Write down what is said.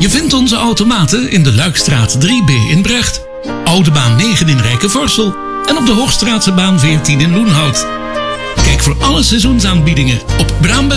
Je vindt onze automaten in de Luikstraat 3B in Brecht, Oude Baan 9 in Rijkenvorsel en op de Hoogstraatse baan 14 in Loenhout. Kijk voor alle seizoensaanbiedingen op braambeleggingen.be.